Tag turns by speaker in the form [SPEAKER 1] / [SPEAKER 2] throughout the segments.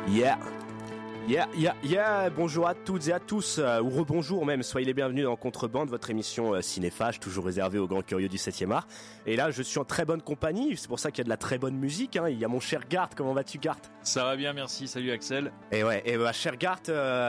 [SPEAKER 1] Yeah. Bonjour à toutes et à tous, ou rebonjour même, soyez les bienvenus dans Contrebande, votre émission cinéphage, toujours réservée aux grands curieux du 7e art. Et là, je suis en très bonne compagnie, c'est pour ça qu'il y a de la très bonne musique, hein. Il y a mon cher Gart, comment vas-tu Gart ?
[SPEAKER 2] Ça va bien, merci, salut Axel.
[SPEAKER 1] Et cher Gart,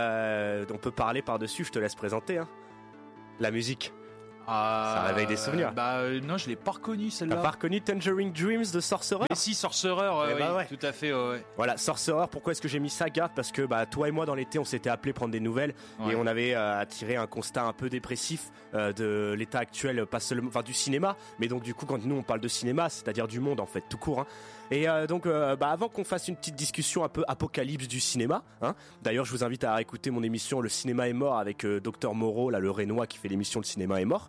[SPEAKER 1] on peut parler par-dessus, je te laisse présenter, hein. La musique. Ça réveille des souvenirs.
[SPEAKER 2] Non, je l'ai pas reconnu celle-là.
[SPEAKER 1] T'as pas reconnu Tangerine Dreams de Sorcerer ?
[SPEAKER 2] Mais si, Sorcerer,
[SPEAKER 1] ouais.
[SPEAKER 2] Tout à fait, ouais.
[SPEAKER 1] Voilà, Sorcerer, pourquoi est-ce que j'ai mis ça, Gart ? Parce que toi et moi dans l'été on s'était appelé prendre des nouvelles et on avait tiré un constat un peu dépressif de l'état actuel, pas seulement, du cinéma, mais donc du coup quand nous on parle de cinéma, c'est-à-dire du monde en fait, tout court, hein. Et donc avant qu'on fasse une petite discussion un peu apocalypse du cinéma, hein. D'ailleurs je vous invite à écouter mon émission Le cinéma est mort avec Dr Moreau, là le Rénois qui fait l'émission Le cinéma est mort.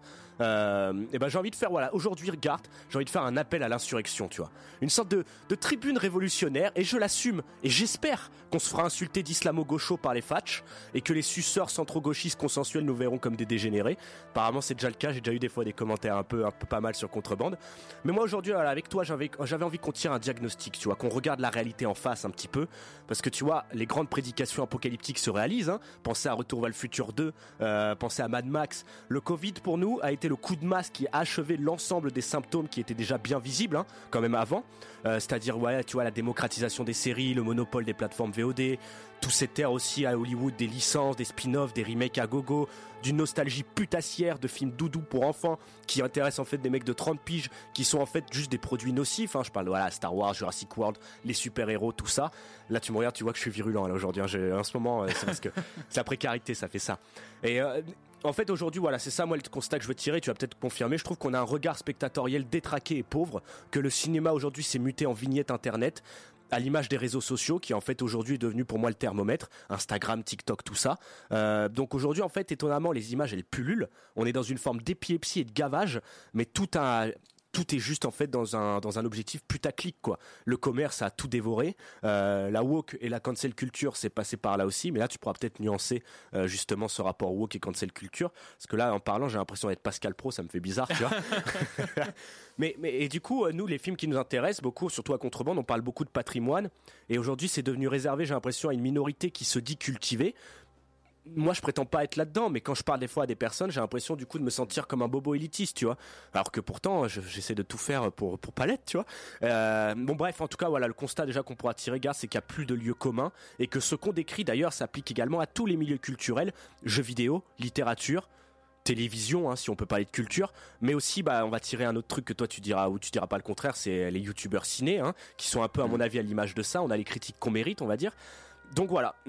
[SPEAKER 1] J'ai envie de faire, aujourd'hui Gart, j'ai envie de faire un appel à l'insurrection, tu vois. Une sorte de tribune révolutionnaire, et je l'assume, et j'espère qu'on se fera insulter d'islamo-gaucho par les fatchs, et que les suceurs centro-gauchistes consensuels nous verront comme des dégénérés. Apparemment c'est déjà le cas, j'ai déjà eu des fois des commentaires un peu pas mal sur Contrebande. Mais moi aujourd'hui, avec toi, j'avais envie qu'on tire un diagnostic, tu vois, qu'on regarde la réalité en face un petit peu, parce que tu vois, les grandes prédications apocalyptiques se réalisent, hein. Pensez à Retour vers le futur 2, pensez à Mad Max. Le Covid pour nous a été le coup de masse qui a achevé l'ensemble des symptômes qui étaient déjà bien visibles, hein, quand même avant, c'est-à-dire tu vois, la démocratisation des séries, le monopole des plateformes VOD, tout cette ère aussi à Hollywood des licences, des spin-offs, des remakes à gogo, d'une nostalgie putassière de films doudou pour enfants qui intéressent en fait des mecs de 30 piges qui sont en fait juste des produits nocifs, hein. Je parle Star Wars, Jurassic World, les super-héros, tout ça. Là tu me regardes, tu vois que je suis virulent là aujourd'hui, hein. En ce moment c'est parce que c'est la précarité, ça fait ça. Et en fait aujourd'hui c'est ça moi le constat que je veux tirer, tu vas peut-être confirmer, je trouve qu'on a un regard spectatoriel détraqué et pauvre, que le cinéma aujourd'hui s'est muté en vignette internet, à l'image des réseaux sociaux qui en fait aujourd'hui est devenu pour moi le thermomètre, Instagram, TikTok, tout ça. Donc aujourd'hui en fait étonnamment les images elles pullulent, on est dans une forme d'épilepsie et de gavage, mais tout est juste en fait dans un objectif putaclic quoi. Le commerce a tout dévoré, la woke et la cancel culture c'est passé par là aussi, mais là tu pourras peut-être nuancer justement ce rapport woke et cancel culture, parce que là en parlant j'ai l'impression d'être Pascal Pro, ça me fait bizarre, tu vois. mais et du coup nous les films qui nous intéressent beaucoup, surtout à Contrebande, on parle beaucoup de patrimoine, et aujourd'hui c'est devenu réservé, j'ai l'impression, à une minorité qui se dit cultivée. Moi je prétends pas être là-dedans, mais quand je parle des fois à des personnes, j'ai l'impression du coup de me sentir comme un bobo élitiste, tu vois, alors que pourtant j'essaie de tout faire pour pas l'être, tu vois. Bon bref, en tout cas le constat déjà qu'on pourra tirer, gars, c'est qu'il y a plus de lieux communs, et que ce qu'on décrit d'ailleurs s'applique également à tous les milieux culturels, jeux vidéo, littérature, télévision, hein, si on peut parler de culture, mais aussi on va tirer un autre truc que toi tu diras ou tu diras pas le contraire, c'est les youtubeurs ciné, hein, qui sont un peu à mon avis à l'image de ça. On a les critiques qu'on mérite, on va dire. Donc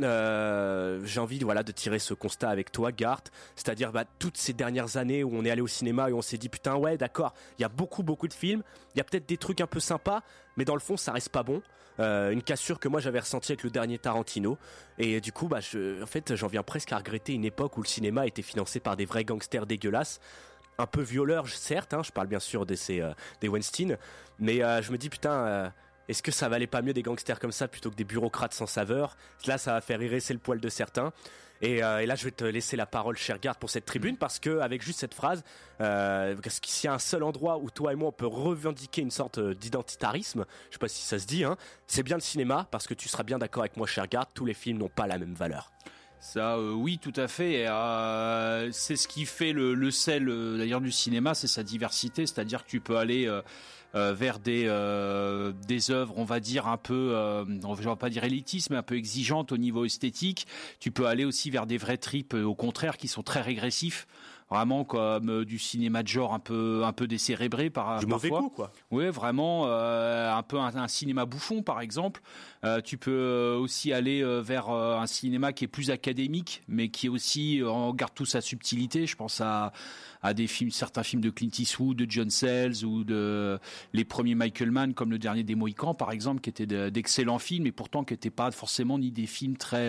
[SPEAKER 1] j'ai envie de tirer ce constat avec toi, Gart, c'est-à-dire toutes ces dernières années où on est allé au cinéma et on s'est dit putain ouais d'accord, il y a beaucoup de films, il y a peut-être des trucs un peu sympas, mais dans le fond ça reste pas bon. Une cassure que moi j'avais ressentie avec le dernier Tarantino, et du coup j'en viens presque à regretter une époque où le cinéma était financé par des vrais gangsters dégueulasses, un peu violeurs certes, hein, je parle bien sûr des Weinstein, mais je me dis putain, est-ce que ça valait pas mieux des gangsters comme ça plutôt que des bureaucrates sans saveur ? Là, ça va faire hérisser le poil de certains. Et là, je vais te laisser la parole, cher Gart, pour cette tribune, parce que avec juste cette phrase, parce qu'il y a un seul endroit où toi et moi on peut revendiquer une sorte d'identitarisme, je sais pas si ça se dit, hein, c'est bien le cinéma, parce que tu seras bien d'accord avec moi, cher Gart, tous les films n'ont pas la même valeur.
[SPEAKER 2] Ça, oui, tout à fait. C'est ce qui fait le sel d'ailleurs du cinéma, c'est sa diversité, c'est-à-dire que tu peux aller vers des œuvres, on va dire un peu, on va pas dire élitistes, mais un peu exigeantes au niveau esthétique. Tu peux aller aussi vers des vrais trips, au contraire, qui sont très régressifs, vraiment comme du cinéma de genre un peu décérébré parfois.
[SPEAKER 1] Du mauvais goût, quoi.
[SPEAKER 2] Ouais, vraiment un peu un cinéma bouffon, par exemple. Tu peux aussi aller vers un cinéma qui est plus académique, mais qui est aussi garde tout sa subtilité. Je pense à des films, certains films de Clint Eastwood, de John Sayles ou de les premiers Michael Mann, comme le dernier des Mohicans, par exemple, qui étaient d'excellents films, et pourtant qui n'étaient pas forcément ni des films très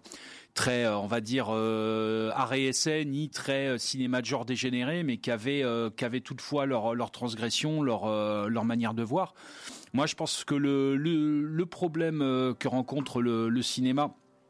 [SPEAKER 2] on va dire art et essai, ni très cinéma de genre dégénéré, mais qui avaient toutefois leur transgression, leur manière de voir. Moi, je pense que le problème que rencontre le cinéma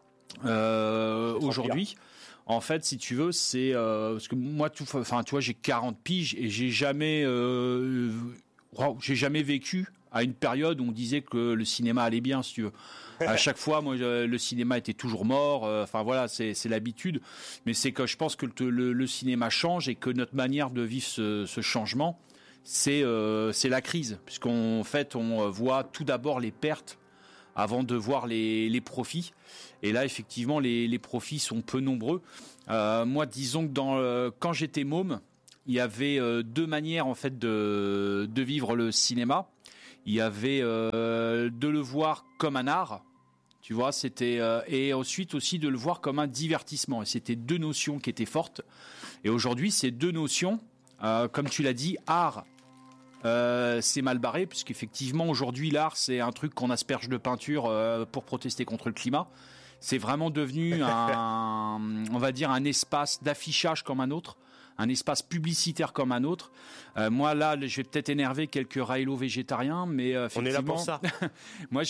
[SPEAKER 2] aujourd'hui, en fait, si tu veux, c'est parce que moi, tu vois, j'ai 40 piges et j'ai jamais vécu à une période où on disait que le cinéma allait bien, si tu veux. À chaque fois, moi, le cinéma était toujours mort. Enfin voilà, c'est l'habitude. Mais c'est que je pense que le cinéma change et que notre manière de vivre ce changement, c'est la crise, puisqu'en fait, on voit tout d'abord les pertes avant de voir les profits. Et là, effectivement, les profits sont peu nombreux. Moi, disons que quand j'étais môme, il y avait deux manières en fait de vivre le cinéma. Il y avait de le voir comme un art, tu vois, c'était et ensuite aussi de le voir comme un divertissement. Et c'était deux notions qui étaient fortes. Et aujourd'hui, ces deux notions, comme tu l'as dit, art. C'est mal barré puisqu'effectivement aujourd'hui l'art c'est un truc qu'on asperge de peinture pour protester contre le climat. C'est vraiment devenu on va dire un espace d'affichage comme un autre, un espace publicitaire comme un autre. Moi là, je vais peut-être énerver quelques raïlos végétariens, mais
[SPEAKER 1] on est là pour ça.
[SPEAKER 2] Moi,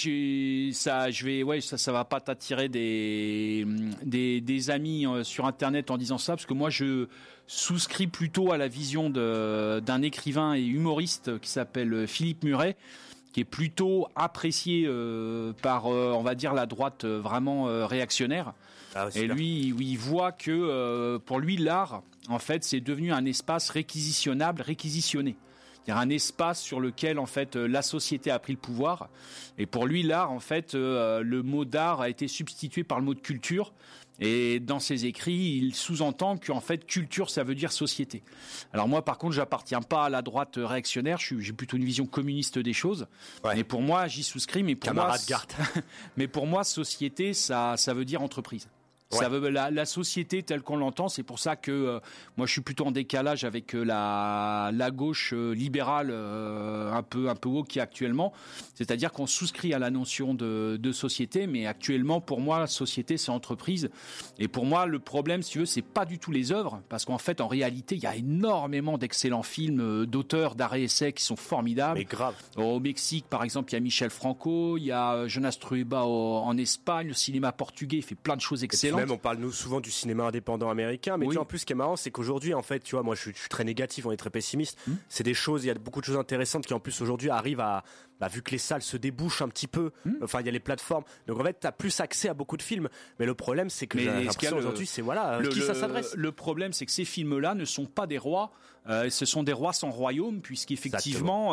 [SPEAKER 2] ça va pas t'attirer des amis sur Internet en disant ça, parce que moi, je souscris plutôt à la vision d'un écrivain et humoriste qui s'appelle Philippe Muret, qui est plutôt apprécié par, on va dire, la droite vraiment réactionnaire. Ah, et lui, il voit que pour lui, l'art, en fait, c'est devenu un espace réquisitionnable, réquisitionné. C'est-à-dire un espace sur lequel, en fait, la société a pris le pouvoir. Et pour lui, l'art, en fait, le mot d'art a été substitué par le mot de culture. Et dans ses écrits, il sous-entend qu'en fait, culture, ça veut dire société. Alors moi, par contre, j'appartiens pas à la droite réactionnaire. J'ai plutôt une vision communiste des choses. Ouais. Mais pour moi, j'y souscris. Mais pour
[SPEAKER 1] Camarade Garde.
[SPEAKER 2] Mais pour moi, société, ça veut dire entreprise. Ouais. Ça veut la société telle qu'on l'entend. C'est pour ça que moi, je suis plutôt en décalage avec la gauche libérale un peu woke qui est actuellement. C'est-à-dire qu'on souscrit à la notion de société, mais actuellement, pour moi, la société, c'est entreprise. Et pour moi, le problème, si tu veux, c'est pas du tout les œuvres, parce qu'en fait, en réalité, il y a énormément d'excellents films d'auteurs d'art et essai qui sont formidables.
[SPEAKER 1] Mais grave.
[SPEAKER 2] Au Mexique, par exemple, il y a Michel Franco, il y a Jonas Trueba en Espagne, le cinéma portugais fait plein de choses excellentes.
[SPEAKER 1] Même on parle nous souvent du cinéma indépendant américain, mais oui. Tu vois, en plus ce qui est marrant, c'est qu'aujourd'hui, en fait, tu vois, moi je suis très négatif, on est très pessimiste. C'est des choses, il y a beaucoup de choses intéressantes qui en plus aujourd'hui arrivent à, vu que les salles se débouchent un petit peu, enfin il y a les plateformes, donc en fait t'as plus accès à beaucoup de films. Mais le problème, c'est que j'ai l'impression aujourd'hui, c'est qui ça s'adresse.
[SPEAKER 2] Le problème, c'est que ces films-là ne sont pas des rois. Ce sont des rois sans royaume, puisqu'effectivement,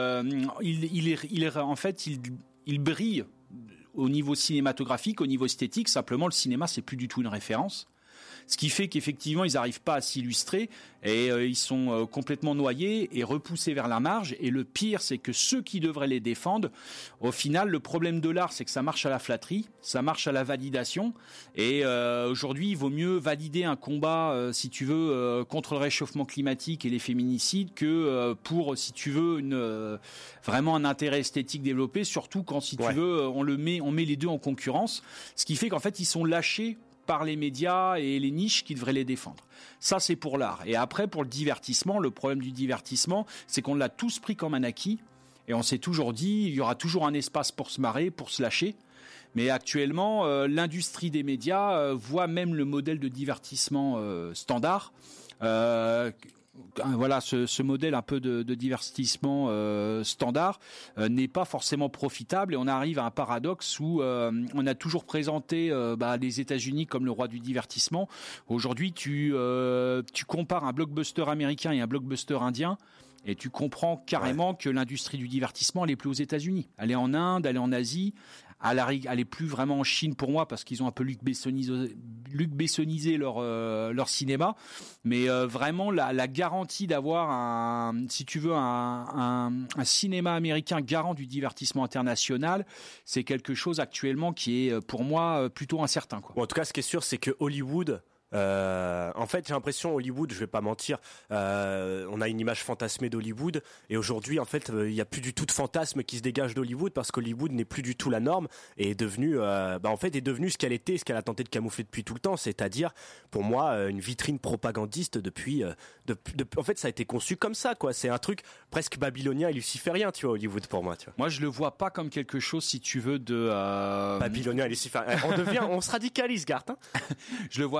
[SPEAKER 2] en fait, il brille. Au niveau cinématographique, au niveau esthétique, simplement le cinéma c'est plus du tout une référence. Ce qui fait qu'effectivement ils n'arrivent pas à s'illustrer et ils sont complètement noyés et repoussés vers la marge. Et le pire, c'est que ceux qui devraient les défendre, au final, le problème de l'art, c'est que ça marche à la flatterie, ça marche à la validation. Et aujourd'hui, il vaut mieux valider un combat, si tu veux, contre le réchauffement climatique et les féminicides que pour, si tu veux, vraiment un intérêt esthétique développé. Surtout quand, si tu veux, on met les deux en concurrence. Ce qui fait qu'en fait, ils sont lâchés par les médias et les niches qui devraient les défendre. Ça, c'est pour l'art. Et après, pour le divertissement, le problème du divertissement, c'est qu'on l'a tous pris comme un acquis. Et on s'est toujours dit, il y aura toujours un espace pour se marrer, pour se lâcher. Mais actuellement, l'industrie des médias voit même le modèle de divertissement standard. Voilà, ce modèle un peu de divertissement standard n'est pas forcément profitable et on arrive à un paradoxe où on a toujours présenté les États-Unis comme le roi du divertissement. Aujourd'hui, tu compares un blockbuster américain et un blockbuster indien. Et tu comprends carrément que l'industrie du divertissement, elle est plus aux États-Unis. Elle est en Inde, elle est en Asie. Elle est plus vraiment en Chine pour moi parce qu'ils ont un peu Luc Bessonisé leur cinéma. Mais vraiment, la garantie d'avoir un cinéma américain garant du divertissement international, c'est quelque chose actuellement qui est pour moi plutôt incertain, quoi.
[SPEAKER 1] Bon, en tout cas, ce qui est sûr, c'est que Hollywood... en fait, j'ai l'impression Hollywood, je vais pas mentir, on a une image fantasmée d'Hollywood et aujourd'hui, en fait, il y a plus du tout de fantasme qui se dégage d'Hollywood parce qu'Hollywood n'est plus du tout la norme et est devenu, est devenu ce qu'elle était, ce qu'elle a tenté de camoufler depuis tout le temps, c'est-à-dire, pour moi, une vitrine propagandiste depuis, en fait, ça a été conçu comme ça, quoi. C'est un truc presque babylonien et luciférien, tu vois, Hollywood pour moi, tu vois.
[SPEAKER 2] Moi, je le vois pas comme quelque chose, si tu veux, de
[SPEAKER 1] babylonien et luciférien. On se radicalise, Gart. Hein.
[SPEAKER 2] Je le vois, moi,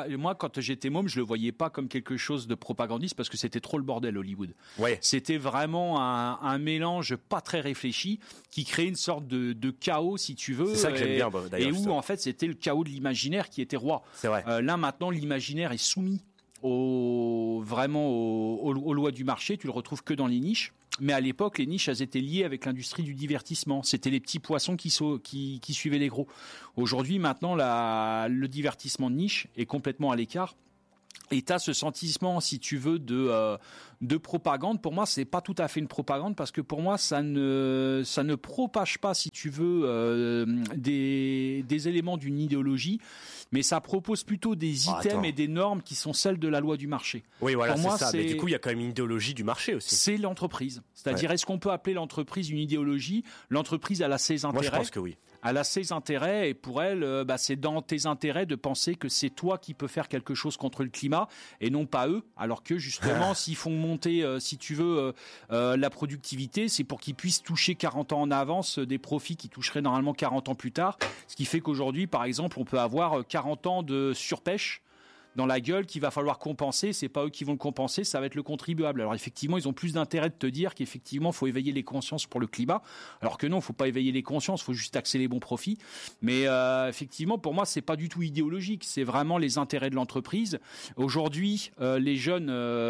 [SPEAKER 2] quand j'étais môme, je le voyais pas comme quelque chose de propagandiste parce que c'était trop le bordel Hollywood.
[SPEAKER 1] Ouais.
[SPEAKER 2] C'était vraiment un mélange pas très réfléchi qui créait une sorte de chaos, si tu veux.
[SPEAKER 1] C'est ça que j'aime bien, d'ailleurs.
[SPEAKER 2] Et où en fait c'était le chaos de l'imaginaire qui était roi.
[SPEAKER 1] C'est vrai.
[SPEAKER 2] Là maintenant l'imaginaire est soumis aux lois du marché. Tu le retrouves que dans les niches. Mais à l'époque, les niches, elles étaient liées avec l'industrie du divertissement. C'était les petits poissons qui suivaient les gros. Aujourd'hui, maintenant, le divertissement de niche est complètement à l'écart. Et tu as ce sentiment, si tu veux, de propagande. Pour moi, c'est pas tout à fait une propagande parce que pour moi, ça ne propage pas, si tu veux, des éléments d'une idéologie, mais ça propose plutôt des items et des normes qui sont celles de la loi du marché.
[SPEAKER 1] Oui, voilà, c'est ça. Mais du coup, il y a quand même une idéologie du marché aussi.
[SPEAKER 2] C'est l'entreprise. C'est-à-dire, est-ce qu'on peut appeler l'entreprise une idéologie ? L'entreprise, elle a ses intérêts.
[SPEAKER 1] Moi, je pense que oui.
[SPEAKER 2] Elle a ses intérêts et pour elle, c'est dans tes intérêts de penser que c'est toi qui peux faire quelque chose contre le climat et non pas eux. Alors que justement, s'ils font monter, si tu veux, la productivité, c'est pour qu'ils puissent toucher 40 ans en avance des profits qui toucheraient normalement 40 ans plus tard. Ce qui fait qu'aujourd'hui, par exemple, on peut avoir 40 ans de surpêche dans la gueule qu'il va falloir compenser. C'est pas eux qui vont le compenser, ça va être le contribuable. Alors effectivement, ils ont plus d'intérêt de te dire qu'effectivement, faut éveiller les consciences pour le climat. Alors que non, faut pas éveiller les consciences, faut juste taxer les bons profits. Mais effectivement, pour moi, c'est pas du tout idéologique. C'est vraiment les intérêts de l'entreprise. Aujourd'hui, les jeunes,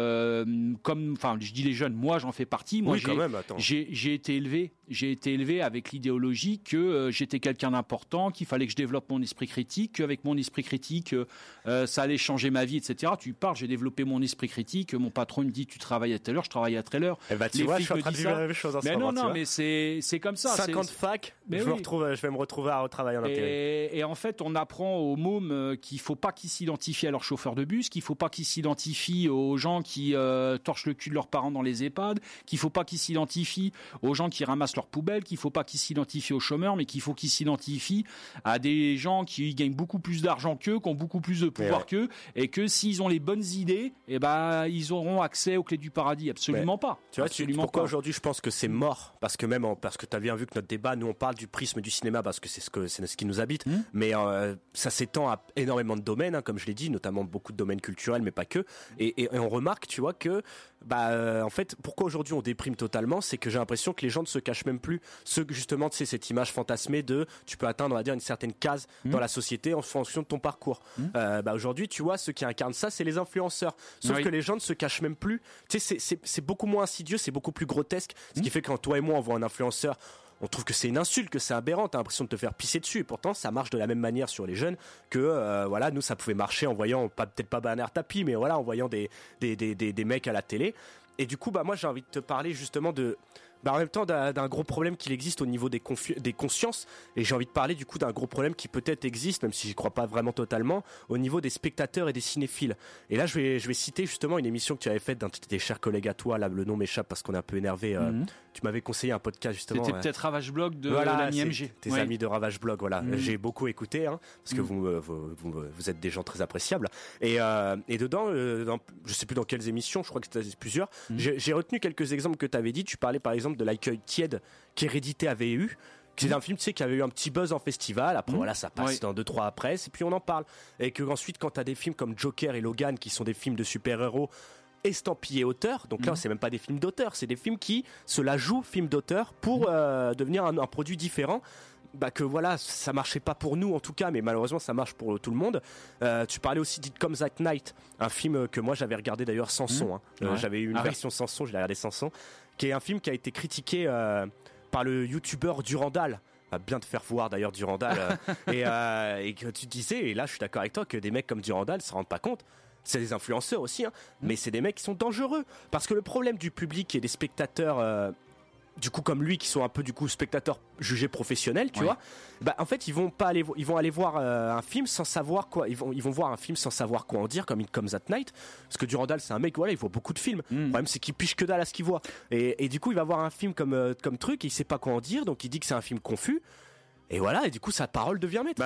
[SPEAKER 2] je dis les jeunes, moi j'en fais partie. Moi,
[SPEAKER 1] oui, quand même. Attends.
[SPEAKER 2] J'ai été élevé avec l'idéologie que j'étais quelqu'un d'important, qu'il fallait que je développe mon esprit critique, qu'avec mon esprit critique, ça allait changer ma vie, etc. Tu parles, j'ai développé mon esprit critique. Mon patron me dit, tu travailles à telle heure, je travaille à telle heure.
[SPEAKER 1] Eh ben, tu vois, je suis en train de vivre la même chose en ce moment.
[SPEAKER 2] Non, mais c'est comme ça.
[SPEAKER 1] 50 fac, je vais me retrouver à retravailler en intérim.
[SPEAKER 2] Et en fait, on apprend aux mômes qu'il faut pas qu'ils s'identifient à leurs chauffeurs de bus, qu'il faut pas qu'ils s'identifient aux gens qui torchent le cul de leurs parents dans les EHPAD, qu'il faut pas qu'ils s'identifient aux gens qui ramassent leurs poubelles, qu'il faut pas qu'ils s'identifient aux chômeurs, mais qu'il faut qu'ils s'identifient à des gens qui gagnent beaucoup plus d'argent qu'eux, qui ont beaucoup plus de pouvoir qu'eux, et que s'ils ont les bonnes idées, ils auront accès aux clés du paradis. Absolument pas.
[SPEAKER 1] Tu vois, pourquoi aujourd'hui je pense que c'est mort ? Parce que parce que tu as bien vu que notre débat, nous on parle du prisme du cinéma parce que c'est ce qui nous habite, mais ça s'étend à énormément de domaines, comme je l'ai dit, notamment beaucoup de domaines culturels, mais pas que. Et on remarque, tu vois, que en fait, pourquoi aujourd'hui on déprime totalement, c'est que j'ai l'impression que les gens ne se cachent même plus. Justement, tu sais, cette image fantasmée de tu peux atteindre, on va dire, une certaine case dans la société en fonction de ton parcours. Aujourd'hui, tu vois, ceux qui incarnent ça, c'est les influenceurs. Sauf que les gens ne se cachent même plus. Tu sais, c'est beaucoup moins insidieux, c'est beaucoup plus grotesque. Ce qui fait que quand toi et moi on voit un influenceur, on trouve que c'est une insulte, que c'est aberrant, t'as l'impression de te faire pisser dessus. Et pourtant, ça marche de la même manière sur les jeunes que, nous, ça pouvait marcher en voyant, peut-être pas Bernard Tapie, mais voilà, en voyant des mecs à la télé. Et du coup, moi, j'ai envie de te parler justement en même temps d'un gros problème qu'il existe au niveau des consciences, et j'ai envie de parler du coup d'un gros problème qui peut-être existe, même si j'y crois pas vraiment totalement, au niveau des spectateurs et des cinéphiles. Et là je vais citer justement une émission que tu avais faite d'un de tes chers collègues à toi, là le nom m'échappe parce qu'on est un peu énervé. Tu m'avais conseillé un podcast justement.
[SPEAKER 2] C'était peut-être Ravage Blog de l'ami MG.
[SPEAKER 1] Tes amis de Ravage Blog, voilà. J'ai beaucoup écouté, parce que vous êtes des gens très appréciables. Et dedans, je sais plus dans quelles émissions, je crois que c'était plusieurs. J'ai retenu quelques exemples que tu avais dit. Tu parlais par exemple de l'accueil tiède qu'Hérédité avait eu. C'est un film, tu sais, qui avait eu un petit buzz en festival. Après, voilà, ça passe dans 2-3 presse et puis on en parle. Et que ensuite, quand t'as des films comme Joker et Logan, qui sont des films de super-héros estampillés auteur, donc là, c'est même pas des films d'auteur, c'est des films qui se la jouent film d'auteur pour devenir un produit différent. Que voilà, ça marchait pas pour nous en tout cas, mais malheureusement ça marche pour tout le monde. Tu parlais aussi d'It Comes at Night, un film que moi j'avais regardé d'ailleurs sans son. J'avais eu une version sans son, je l'ai regardé sans son, qui est un film qui a été critiqué par le youtubeur Durandal. Va bien te faire voir d'ailleurs Durandal. Et que tu disais, et là je suis d'accord avec toi, que des mecs comme Durandal se rendent pas compte. C'est des influenceurs aussi, mais c'est des mecs qui sont dangereux. Parce que le problème du public et des spectateurs... du coup comme lui qui sont un peu du coup spectateurs jugés professionnels, tu vois, en fait ils vont aller voir un film sans savoir quoi, ils vont voir un film sans savoir quoi en dire, comme It Comes at Night, parce que Durandal c'est un mec, voilà, il voit beaucoup de films. Le problème c'est qu'il piche que dalle à ce qu'il voit, et du coup il va voir un film comme truc et il sait pas quoi en dire, donc il dit que c'est un film confus. Et voilà, et du coup sa parole devient maître.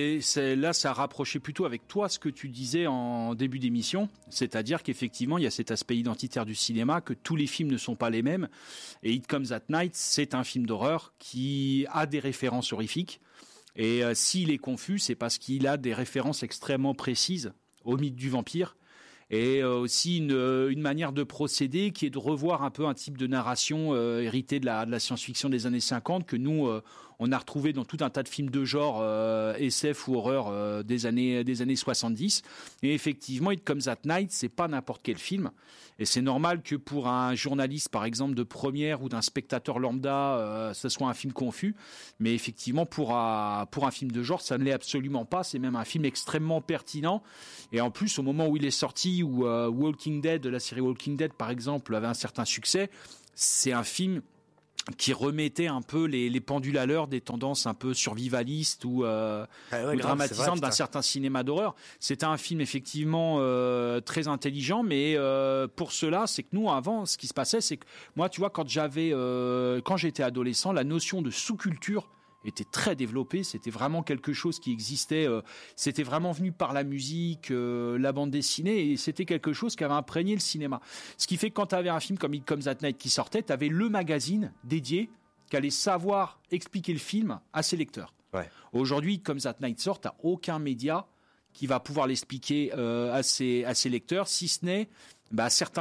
[SPEAKER 2] Là ça rapprochait plutôt avec toi ce que tu disais en début d'émission, c'est-à-dire qu'effectivement il y a cet aspect identitaire du cinéma, que tous les films ne sont pas les mêmes, et It Comes at Night c'est un film d'horreur qui a des références horrifiques, et s'il est confus c'est parce qu'il a des références extrêmement précises au mythe du vampire. Et aussi une manière de procéder qui est de revoir un peu un type de narration hérité de la science-fiction des années 50 que nous on a retrouvé dans tout un tas de films de genre SF ou horreur des années 70. Et effectivement, It Comes at Night, c'est pas n'importe quel film. Et c'est normal que pour un journaliste, par exemple, de première ou d'un spectateur lambda, ce soit un film confus. Mais effectivement, pour un film de genre, ça ne l'est absolument pas. C'est même un film extrêmement pertinent. Et en plus, au moment où il est sorti, où Walking Dead, la série Walking Dead, par exemple, avait un certain succès, c'est un film qui remettait un peu les pendules à l'heure des tendances un peu survivalistes ou dramatisantes d'un certain cinéma d'horreur. C'était un film effectivement très intelligent, mais pour cela, c'est que nous, avant, ce qui se passait, c'est que moi, tu vois, quand j'étais adolescent, la notion de sous-culture était très développée, c'était vraiment quelque chose qui existait, c'était vraiment venu par la musique, la bande dessinée, et c'était quelque chose qui avait imprégné le cinéma. Ce qui fait que quand tu avais un film comme It Comes at Night qui sortait, tu avais le magazine dédié qui allait savoir expliquer le film à ses lecteurs.
[SPEAKER 1] Ouais.
[SPEAKER 2] Aujourd'hui, It Comes at Night sort, tu n'as aucun média qui va pouvoir l'expliquer à ses lecteurs, si ce n'est certains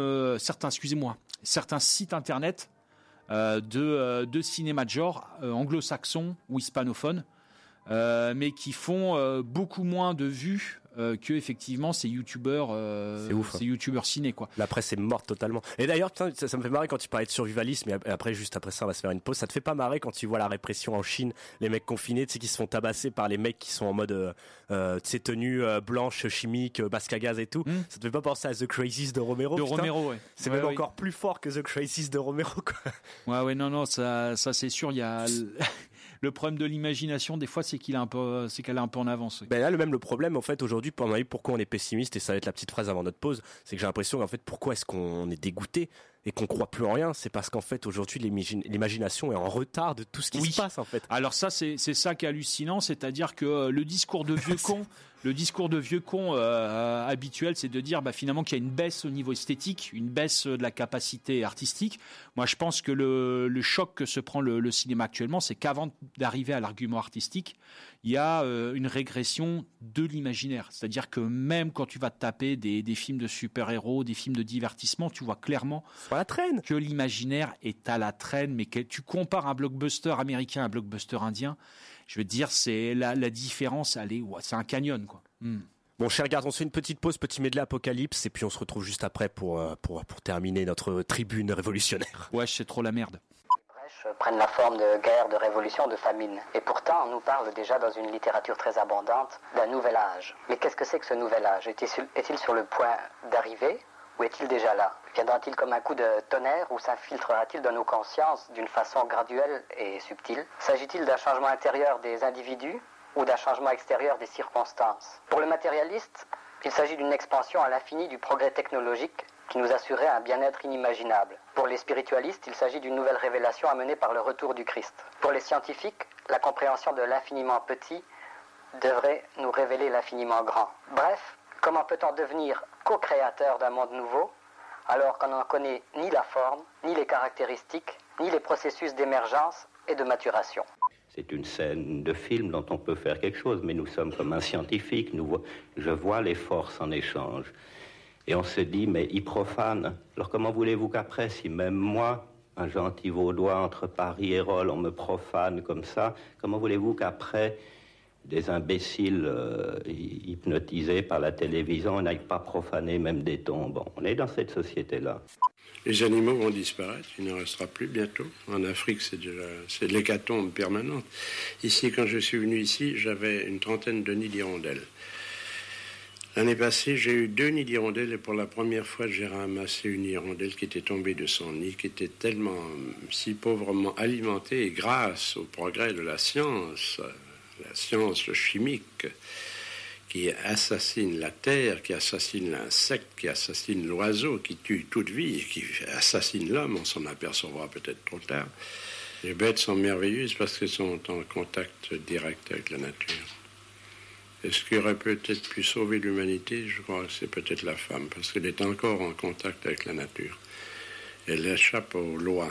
[SPEAKER 2] sites internet de cinéma de genre anglo-saxon ou hispanophone, mais qui font beaucoup moins de vues que effectivement ces youtubeurs ciné, quoi.
[SPEAKER 1] La presse est morte totalement. Et d'ailleurs, putain, ça me fait marrer quand tu parlais de survivalisme, et après, juste après ça, on va se faire une pause. Ça te fait pas marrer quand tu vois la répression en Chine, les mecs confinés, tu sais, qui se font tabasser par les mecs qui sont en mode tenue blanche, chimique, masque à gaz et tout. Ça te fait pas penser à The Crazies de Romero?
[SPEAKER 2] Romero, ouais.
[SPEAKER 1] C'est même encore plus fort que The Crazies de Romero, quoi.
[SPEAKER 2] Ouais, non, ça c'est sûr, il y a le problème de l'imagination, des fois, c'est qu'elle est un peu en avance.
[SPEAKER 1] Ben là, le problème, en fait, aujourd'hui, pour mon avis, pourquoi on est pessimiste, et ça va être la petite phrase avant notre pause, c'est que j'ai l'impression qu'en fait, pourquoi est-ce qu'on est dégoûté et qu'on croit plus en rien, c'est parce qu'en fait, aujourd'hui, l'imagination est en retard de tout ce qui se passe, en fait.
[SPEAKER 2] Alors ça, c'est ça qui est hallucinant, c'est-à-dire que le discours de vieux con habituel, c'est de dire finalement qu'il y a une baisse au niveau esthétique, une baisse de la capacité artistique. Moi, je pense que le choc que se prend le cinéma actuellement, c'est qu'avant d'arriver à l'argument artistique, il y a une régression de l'imaginaire. C'est-à-dire que même quand tu vas te taper des films de super-héros, des films de divertissement, tu vois clairement
[SPEAKER 1] la traîne,
[SPEAKER 2] que l'imaginaire est à la traîne, mais que tu compares un blockbuster américain à un blockbuster indien, je veux dire, c'est la différence, c'est un canyon, quoi.
[SPEAKER 1] Bon, cher garde, on se fait une petite pause, petit medley apocalypse, et puis on se retrouve juste après pour terminer notre tribune révolutionnaire.
[SPEAKER 2] Ouais, c'est trop la merde.
[SPEAKER 3] Prennent la forme de guerre, de révolution, de famine. Et pourtant, on nous parle déjà dans une littérature très abondante d'un nouvel âge. Mais qu'est-ce que c'est que ce nouvel âge? Est-il sur le point d'arriver ou est-il déjà là? Viendra-t-il comme un coup de tonnerre ou s'infiltrera-t-il dans nos consciences d'une façon graduelle et subtile? S'agit-il d'un changement intérieur des individus ou d'un changement extérieur des circonstances? Pour le matérialiste, il s'agit d'une expansion à l'infini du progrès technologique qui nous assurait un bien-être inimaginable. Pour les spiritualistes, il s'agit d'une nouvelle révélation amenée par le retour du Christ. Pour les scientifiques, la compréhension de l'infiniment petit devrait nous révéler l'infiniment grand. Bref, comment peut-on devenir co-créateur d'un monde nouveau alors qu'on n'en connaît ni la forme, ni les caractéristiques, ni les processus d'émergence et de maturation?
[SPEAKER 4] C'est une scène de film dont on peut faire quelque chose, mais nous sommes comme un scientifique, je vois les forces en échange. Et on se dit, mais ils profanent. Alors comment voulez-vous qu'après, si même moi, un gentil vaudois entre Paris et Rolles, on me profane comme ça, comment voulez-vous qu'après, des imbéciles hypnotisés par la télévision n'aillent pas profaner même des tombes? On est dans cette société-là.
[SPEAKER 5] Les animaux vont disparaître, il n'en restera plus bientôt. En Afrique, c'est de l'hécatombe permanente. Ici, quand je suis venu ici, j'avais une trentaine de nids d'hirondelles. L'année passée, j'ai eu 2 nids d'hirondelles et pour la première fois, j'ai ramassé une hirondelle qui était tombée de son nid, qui était tellement si pauvrement alimentée, et grâce au progrès de la science chimique, qui assassine la terre, qui assassine l'insecte, qui assassine l'oiseau, qui tue toute vie, qui assassine l'homme, on s'en apercevra peut-être trop tard. Les bêtes sont merveilleuses parce qu'elles sont en contact direct avec la nature. Et ce qui aurait peut-être pu sauver l'humanité, je crois que c'est peut-être la femme, parce qu'elle est encore en contact avec la nature. Elle échappe aux lois,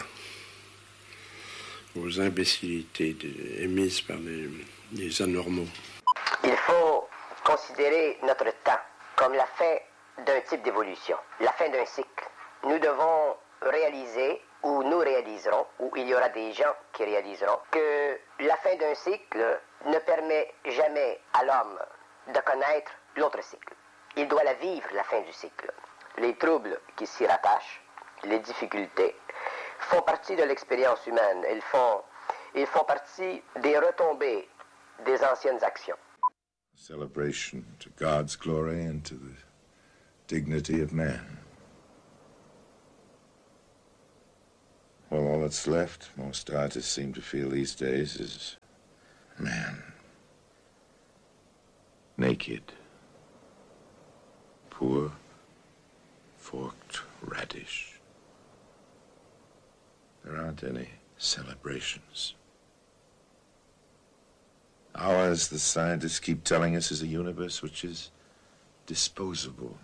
[SPEAKER 5] aux imbécilités émises par les anormaux.
[SPEAKER 3] Il faut considérer notre temps. comme la fin d'un type d'évolution, la fin d'un cycle. Nous devons réaliser, ou nous réaliserons, ou il y aura des gens qui réaliseront, que la fin d'un cycle ne permet jamais à l'homme de connaître l'autre cycle. Il doit la vivre, la fin du cycle. Les troubles qui s'y rattachent, les difficultés, font partie de l'expérience humaine. Ils font partie des retombées des anciennes actions.
[SPEAKER 6] Celebration to God's glory and to the dignity of man. Well, all that's left, most artists seem to feel these days, is man. Naked. Poor, forked radish. There aren't any celebrations. Ours, the scientists keep telling us, is a universe which is disposable.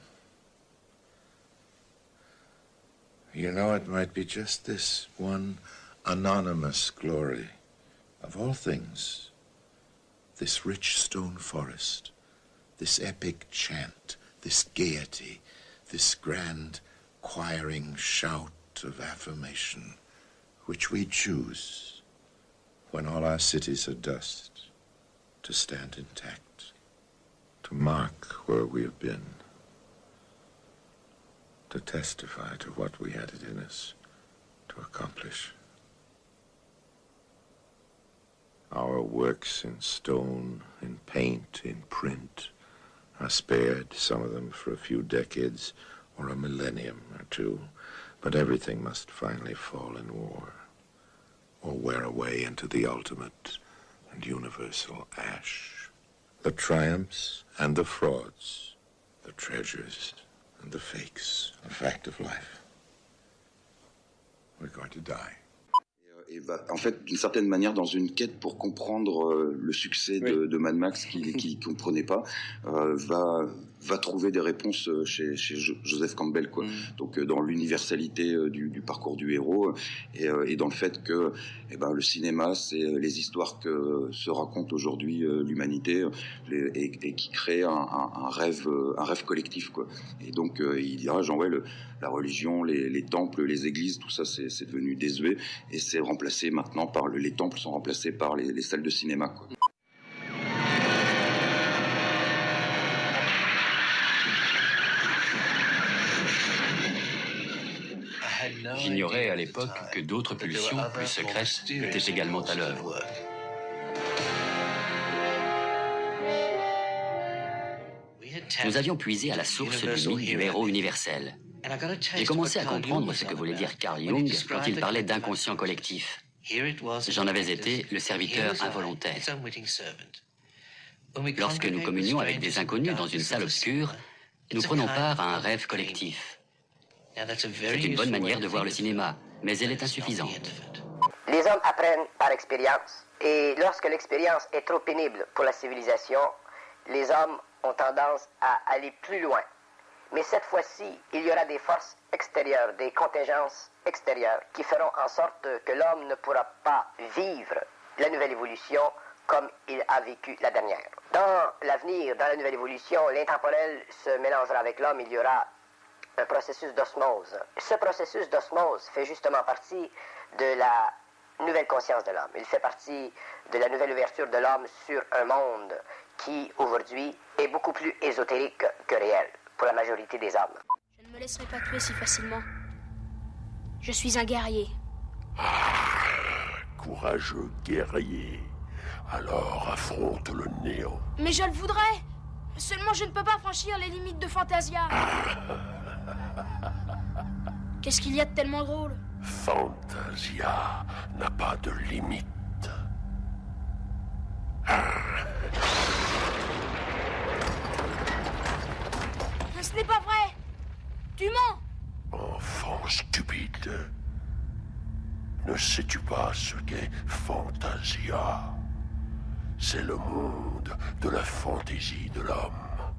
[SPEAKER 6] You know, it might be just this one anonymous glory of all things. This rich stone forest, this epic chant, this gaiety, this grand choiring shout of affirmation, which we choose, when all our cities are dust, to stand intact, to mark where we have been, to testify to what we had it in us to accomplish. Our works in stone, in paint, in print, are spared, some of them for a few decades or a millennium or two, but everything must finally fall in war, or wear away into the ultimate and universal ash. The triumphs and the frauds, the treasures and the fakes, a fact of life. We're going to die.
[SPEAKER 7] Et va, en fait, d'une certaine manière, dans une quête pour comprendre le succès de Mad Max qu'il comprenait pas, va trouver des réponses chez Joseph Campbell, quoi. Donc dans l'universalité du parcours du héros et dans le fait que le cinéma, c'est les histoires que se raconte aujourd'hui l'humanité et qui crée un rêve collectif, quoi. Et donc il dira genre la religion, les temples, les églises, tout ça c'est devenu désuet et c'est remplacé maintenant par les temples sont remplacés par les salles de cinéma, quoi.
[SPEAKER 8] J'ignorais à l'époque que d'autres pulsions plus secrètes étaient également à l'œuvre. Nous avions puisé à la source du mythe du héros universel. J'ai commencé à comprendre ce que voulait dire Carl Jung quand il parlait d'inconscient collectif. J'en avais été le serviteur involontaire. Lorsque nous communions avec des inconnus dans une salle obscure, nous prenons part à un rêve collectif. C'est une bonne manière de voir le cinéma, mais elle est insuffisante.
[SPEAKER 3] Les hommes apprennent par expérience, et lorsque l'expérience est trop pénible pour la civilisation, les hommes ont tendance à aller plus loin. Mais cette fois-ci, il y aura des forces extérieures, des contingences extérieures qui feront en sorte que l'homme ne pourra pas vivre la nouvelle évolution comme il a vécu la dernière. Dans l'avenir, dans la nouvelle évolution, l'intemporel se mélangera avec l'homme, il y aura un processus d'osmose. Ce processus d'osmose fait justement partie de la nouvelle conscience de l'homme. Il fait partie de la nouvelle ouverture de l'homme sur un monde qui, aujourd'hui, est beaucoup plus ésotérique que réel pour la majorité des hommes.
[SPEAKER 9] Je ne me laisserai pas tuer si facilement. Je suis un guerrier.
[SPEAKER 10] Courageux guerrier. Alors affronte le néant.
[SPEAKER 9] Mais je le voudrais. Seulement je ne peux pas franchir les limites de Fantasia. Qu'est-ce qu'il y a de tellement drôle?
[SPEAKER 10] Fantasia n'a pas de limite.
[SPEAKER 9] Ce n'est pas vrai. Tu mens.
[SPEAKER 10] Enfant stupide. Ne sais-tu pas ce qu'est Fantasia? C'est le monde de la fantaisie de l'homme.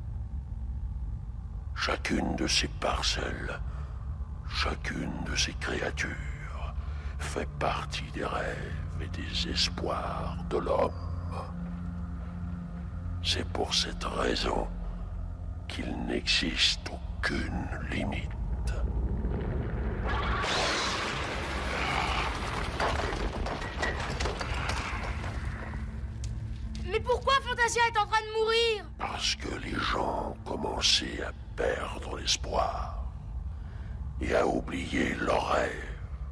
[SPEAKER 10] Chacune de ces parcelles, chacune de ces créatures fait partie des rêves et des espoirs de l'homme. C'est pour cette raison qu'il n'existe aucune limite.
[SPEAKER 9] Mais pourquoi Fantasia est en train de mourir?
[SPEAKER 10] Parce que les gens ont commencé à perdre l'espoir et à oublier leurs rêves.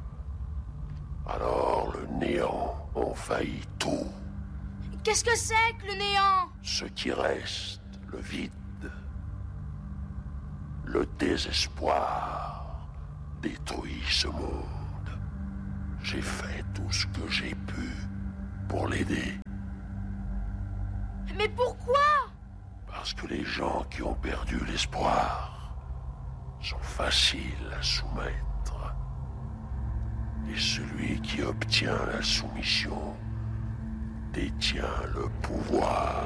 [SPEAKER 10] Alors le néant envahit tout.
[SPEAKER 9] Qu'est-ce que c'est que le néant?
[SPEAKER 10] Ce qui reste, le vide, le désespoir détruit ce monde. J'ai fait tout ce que j'ai pu pour l'aider.
[SPEAKER 9] Mais pourquoi?
[SPEAKER 10] Parce que les gens qui ont perdu l'espoir sont faciles à soumettre. Et celui qui obtient la soumission détient le pouvoir.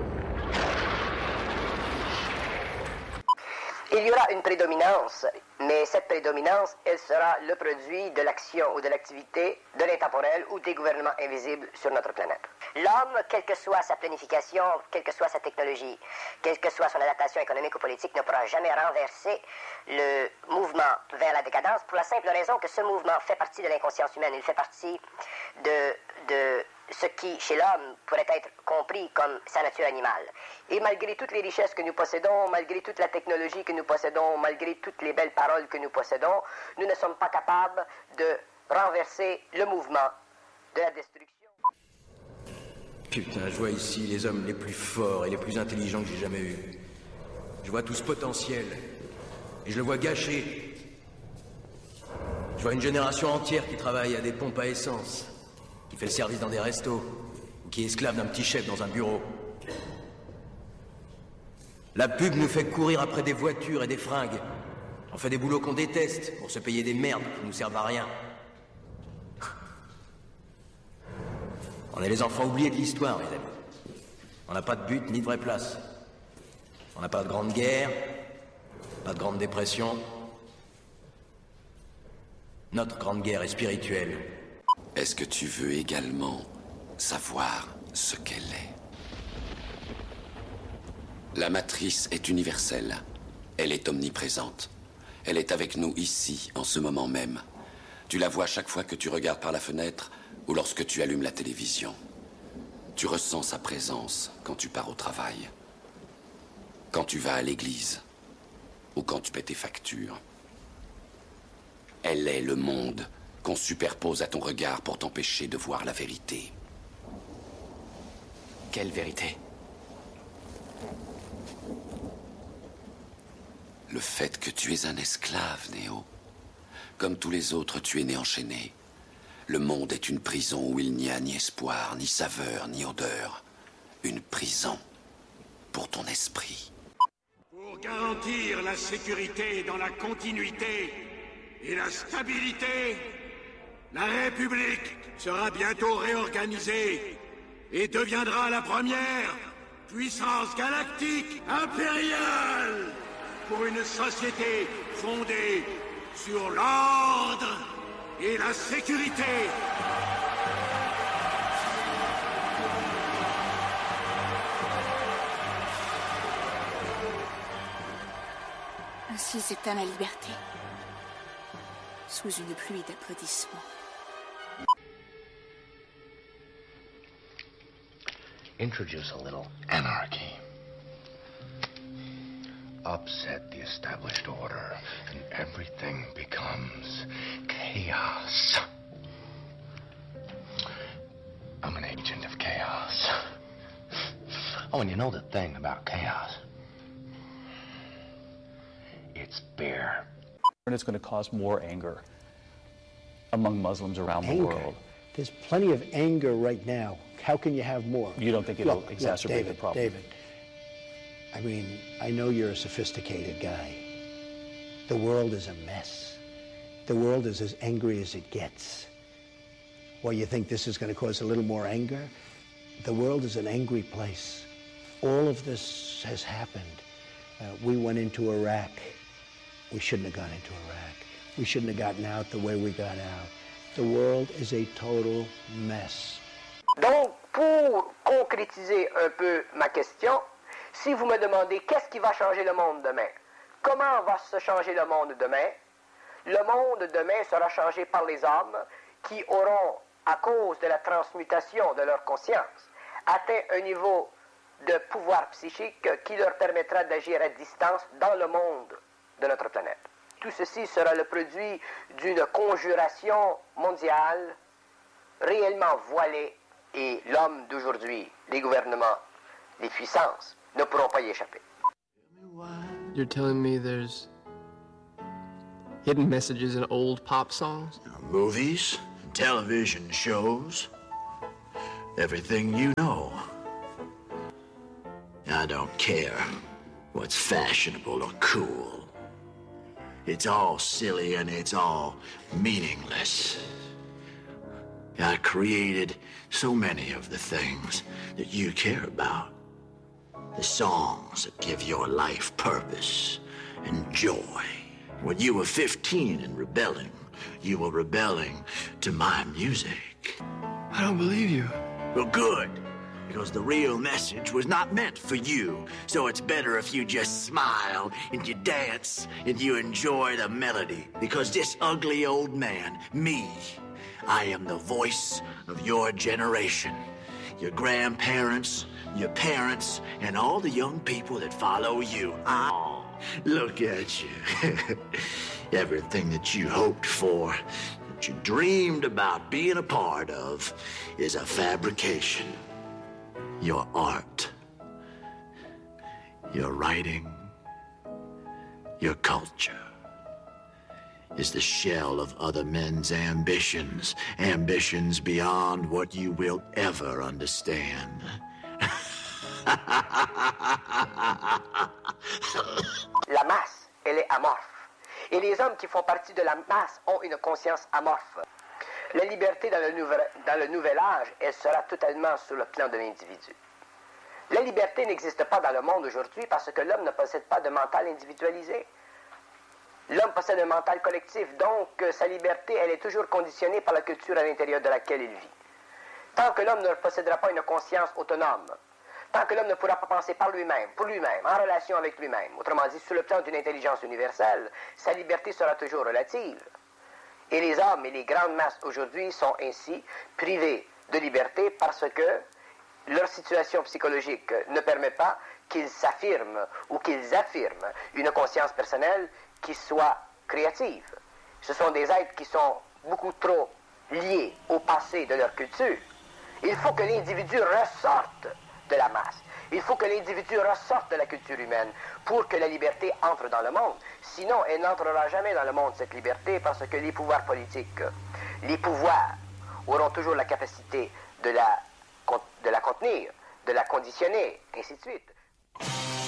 [SPEAKER 3] Il y aura une prédominance, mais cette prédominance, elle sera le produit de l'action ou de l'activité de l'intemporel ou des gouvernements invisibles sur notre planète. L'homme, quelle que soit sa planification, quelle que soit sa technologie, quelle que soit son adaptation économique ou politique, ne pourra jamais renverser le mouvement vers la décadence pour la simple raison que ce mouvement fait partie de l'inconscience humaine. Il fait partie de ce qui, chez l'homme, pourrait être compris comme sa nature animale. Et malgré toutes les richesses que nous possédons, malgré toute la technologie que nous possédons, malgré toutes les belles paroles que nous possédons, nous ne sommes pas capables de renverser le mouvement de la destruction.
[SPEAKER 11] Putain, je vois ici les hommes les plus forts et les plus intelligents que j'ai jamais eus. Je vois tout ce potentiel. Et je le vois gâché. Je vois une génération entière qui travaille à des pompes à essence, qui fait le service dans des restos, ou qui est esclave d'un petit chef dans un bureau. La pub nous fait courir après des voitures et des fringues. On fait des boulots qu'on déteste pour se payer des merdes qui nous servent à rien. On est les enfants oubliés de l'histoire, mes amis. On n'a pas de but ni de vraie place. On n'a pas de grande guerre, pas de grande dépression. Notre grande guerre est spirituelle.
[SPEAKER 12] Est-ce que tu veux également savoir ce qu'elle est? La matrice est universelle. Elle est omniprésente. Elle est avec nous ici, en ce moment même. Tu la vois chaque fois que tu regardes par la fenêtre ou lorsque tu allumes la télévision. Tu ressens sa présence quand tu pars au travail, quand tu vas à l'église ou quand tu paies tes factures. Elle est le monde qu'on superpose à ton regard pour t'empêcher de voir la vérité.
[SPEAKER 8] Quelle vérité?
[SPEAKER 12] Le fait que tu es un esclave, Néo. Comme tous les autres, tu es né enchaîné. Le monde est une prison où il n'y a ni espoir, ni saveur, ni odeur. Une prison pour ton esprit.
[SPEAKER 5] Pour garantir la sécurité dans la continuité et la stabilité, la République sera bientôt réorganisée et deviendra la première puissance galactique impériale pour une société fondée sur l'ordre et la sécurité.
[SPEAKER 13] Ainsi s'éteint la liberté, sous une pluie d'applaudissements.
[SPEAKER 6] Introduce a little anarchy. Upset the established order, and everything becomes chaos. I'm an agent of chaos. Oh, and you know the thing about chaos? It's beer.
[SPEAKER 14] And it's going to cause more anger among Muslims around the world.
[SPEAKER 15] There's plenty of anger right now. How can you have more?
[SPEAKER 14] You don't think it'll exacerbate
[SPEAKER 15] David,
[SPEAKER 14] the problem?
[SPEAKER 15] David, I mean, I know you're a sophisticated guy. The world is a mess. The world is as angry as it gets. Well, you think this is going to cause a little more anger? The world is an angry place. All of this has happened. We went into Iraq. We shouldn't have gone into Iraq. We shouldn't have gotten out the way we got out. The world is a total mess.
[SPEAKER 3] Donc, pour concrétiser un peu ma question,
[SPEAKER 16] Si vous me demandez qu'est-ce qui va changer le monde demain, comment va se changer le monde demain, le monde demain sera changé par les hommes qui auront, à cause de la transmutation de leur conscience, atteint un niveau de pouvoir psychique qui leur permettra d'agir à distance dans le monde de notre planète. Tout ceci sera le produit d'une conjuration mondiale réellement voilée et l'homme d'aujourd'hui, les gouvernements, les puissances, ne pourront pas y échapper.
[SPEAKER 17] You're telling me there's hidden messages in old pop songs?
[SPEAKER 18] Movies, television shows, everything you know. I don't care what's fashionable or cool. It's all silly and it's all meaningless. I created so many of the things that you care about. The songs that give your life purpose and joy. When you were 15 and rebelling, you were rebelling to my music.
[SPEAKER 17] I don't believe you.
[SPEAKER 18] Well, good. Because the real message was not meant for you. So it's better if you just smile and you dance and you enjoy the melody. Because this ugly old man, me, I am the voice of your generation. Your grandparents, your parents, and all the young people that follow you. Oh, look at you. Everything that you hoped for, that you dreamed about being a part of, is a fabrication. Your art, your writing, your culture is the shell of other men's ambitions, ambitions beyond what you will ever understand.
[SPEAKER 16] La masse, elle est amorphe. Et les hommes qui font partie de la masse ont une conscience amorphe. La liberté dans le nouvel âge, elle sera totalement sur le plan de l'individu. La liberté n'existe pas dans le monde aujourd'hui parce que l'homme ne possède pas de mental individualisé. L'homme possède un mental collectif, donc sa liberté, elle est toujours conditionnée par la culture à l'intérieur de laquelle il vit. Tant que l'homme ne possédera pas une conscience autonome, tant que l'homme ne pourra pas penser par lui-même, pour lui-même, en relation avec lui-même, autrement dit, sur le plan d'une intelligence universelle, sa liberté sera toujours relative. Et les hommes et les grandes masses aujourd'hui sont ainsi privés de liberté parce que leur situation psychologique ne permet pas qu'ils s'affirment ou qu'ils affirment une conscience personnelle qui soit créative. Ce sont des êtres qui sont beaucoup trop liés au passé de leur culture. Il faut que l'individu ressorte de la masse. Il faut que l'individu ressorte de la culture humaine pour que la liberté entre dans le monde. Sinon, elle n'entrera jamais dans le monde, cette liberté, parce que les pouvoirs politiques, les pouvoirs auront toujours la capacité de la contenir, de la conditionner, ainsi de suite.